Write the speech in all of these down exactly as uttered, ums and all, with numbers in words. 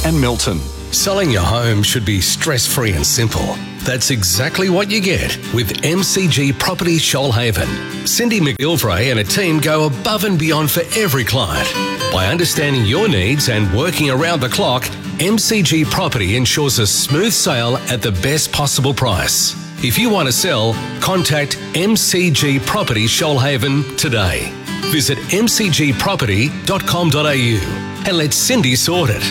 and Milton. Selling your home should be stress-free and simple. That's exactly what you get with M C G Property Shoalhaven. Cindy McIlvray and a team go above and beyond for every client. By understanding your needs and working around the clock, M C G Property ensures a smooth sale at the best possible price. If you want to sell, contact M C G Property Shoalhaven today. Visit m c g property dot com dot a u and let Cindy sort it.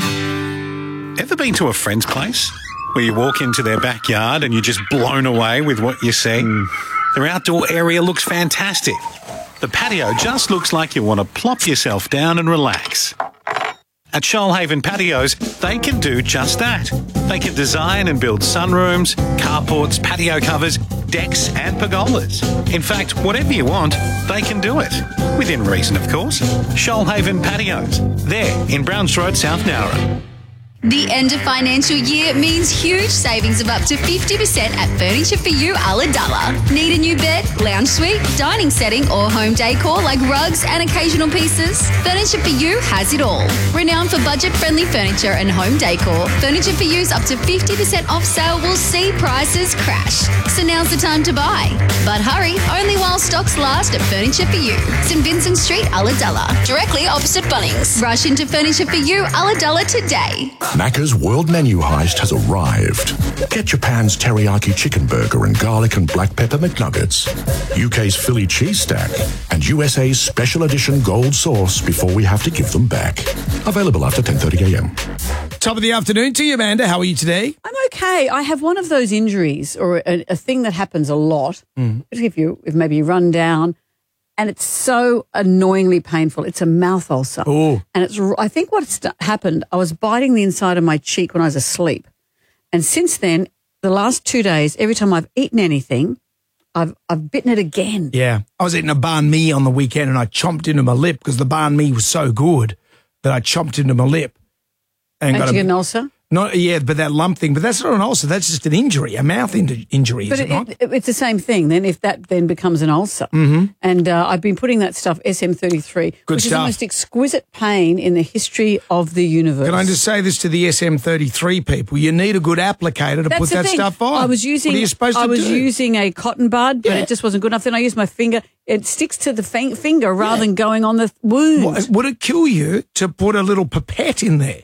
Ever been to a friend's place where you walk into their backyard and you're just blown away with what you see? Mm. Their outdoor area looks fantastic. The patio just looks like you want to plop yourself down and relax. At Shoalhaven Patios, they can do just that. They can design and build sunrooms, carports, patio covers, decks and pergolas. In fact, whatever you want, they can do it. Within reason, of course. Shoalhaven Patios. They're in Browns Road, South Nowra. The end of financial year means huge savings of up to fifty percent at Furniture for You Ulladulla. Need a new bed, lounge suite, dining setting or home decor like rugs and occasional pieces? Furniture for You has it all. Renowned for budget-friendly furniture and home decor, Furniture for You's up to fifty percent off sale will see prices crash. So now's the time to buy. But hurry, only while stocks last at Furniture for You. St Vincent Street, Ulladulla, directly opposite Bunnings. Rush into Furniture for You Ulladulla today. Macca's World Menu Heist has arrived. Get Japan's teriyaki chicken burger and garlic and black pepper McNuggets, U K's Philly cheese stack, and U S A's special edition gold sauce before we have to give them back. Available after ten thirty a m. Top of the afternoon to you, Amanda. How are you today? I'm okay. I have one of those injuries or a, a thing that happens a lot. Mm. If you, if maybe you run down, and it's so annoyingly painful. It's a mouth ulcer. Oh. And it's, I think what's happened, I was biting the inside of my cheek when I was asleep. And since then, the last two days, every time I've eaten anything, I've I've bitten it again. Yeah. I was eating a banh mi on the weekend and I chomped into my lip because the banh mi was so good that I chomped into my lip. And, and got did you a, get an ulcer? Not, yeah, but that lump thing. But that's not an ulcer. That's just an injury, a mouth in- injury, but is it, it not? It, it's the same thing then if that then becomes an ulcer. Mm-hmm. And uh, I've been putting that stuff, S M thirty-three, Good which stuff. is the most exquisite pain in the history of the universe. Can I just say this to the S M thirty-three people? You need a good applicator to That's put the that thing. stuff on. I was using, what are you supposed I to was do? using a cotton bud, but Yeah. it just wasn't good enough. Then I used my finger. It sticks to the fang- finger rather yeah. than going on the wound. What, would it kill you to put a little pipette in there?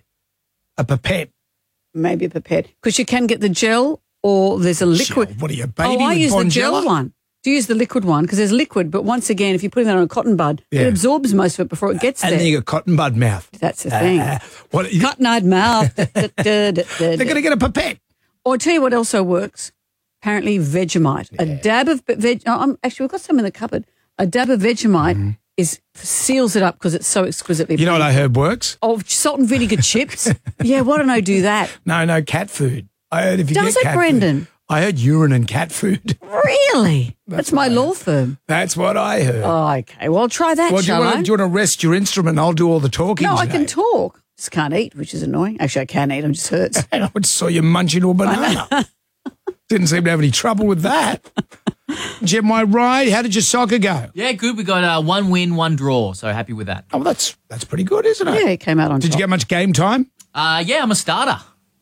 A pipette? Maybe a pipette. Because you can get the gel or there's a liquid. Gel. What are you, baby? Oh, I with use Bonjela? the gel one. Do you use the liquid one? Because there's liquid, but once again, if you put that on a cotton bud, Yeah. it absorbs most of it before it gets and there. then you got cotton bud mouth. That's the thing. Uh, what, Cotton-eyed mouth. da, da, da, da, da, They're going to get a pipette. Or I'll tell you what also works. Apparently Vegemite. Yeah. A dab of veg. Oh, I'm, actually, we've got some in the cupboard. A dab of Vegemite mm. is seals it up because it's so exquisitely. You know painful. what I heard works? Oh, salt and vinegar chips. Yeah, why don't I do that? No, no, cat food. I heard if you Does get it, cat Brendan? Food, I heard urine and cat food. Really? That's That's my what I law heard. firm. That's what I heard. Oh, okay. Well, I'll try that, well, do you, shall want I? to, do you want to rest your instrument and I'll do all the talking No, I today? can talk. Just can't eat, which is annoying. Actually, I can eat. It just hurts. I just saw you munch into a banana. Didn't seem to have any trouble with that. Jim, my ride, how did your soccer go? Yeah, good. We got uh, one win, one draw, so happy with that. Oh, well, that's that's pretty good, isn't it? Yeah, it came out on Did top. you get much game time? Uh, yeah, I'm a starter.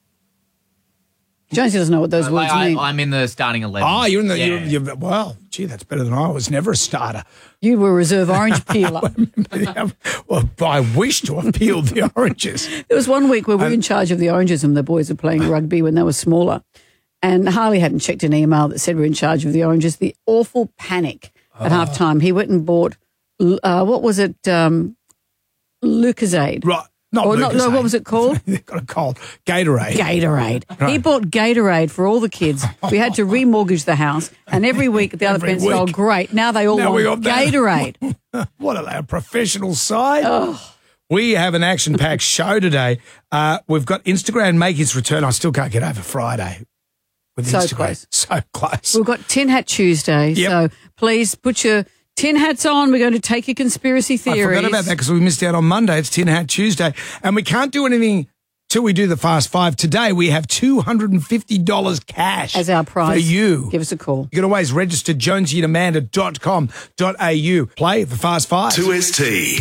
Jonesy doesn't know what those words I, mean. I'm in the starting eleven. Oh, you're in the. Yeah. You're, you're, well, gee, that's better than I was. Never a starter. You were reserve orange peeler. Well, I wish to have peeled the oranges. There was one week where we were in charge of the oranges and the boys were playing rugby when they were smaller. And Harley hadn't checked an email that said we're in charge of the oranges. The awful panic at Oh. half time. He went and bought, uh, what was it, um, Lucozade. Right. Not Or not, no, Lucozade. what was it called? They've got a cold. Gatorade. Gatorade. Right. He bought Gatorade for all the kids. We had to remortgage the house. And every week the other Every parents said, oh, week. great. Now they all Now we want got that. Gatorade. What are they, a professional side? We have an action-packed show today. Uh, we've got Instagram make its return. I still can't get over Friday with So Instagram. close. So close. We've got Tin Hat Tuesday. Yep. So please put your tin hats on. We're going to take your conspiracy theories. I forgot about that because we missed out on Monday. It's Tin Hat Tuesday. And we can't do anything till we do the Fast Five. Today we have two hundred fifty dollars cash As our prize. for you. Give us a call. You can always register jonesy and amanda dot com dot a u. Play the Fast Five. two S T.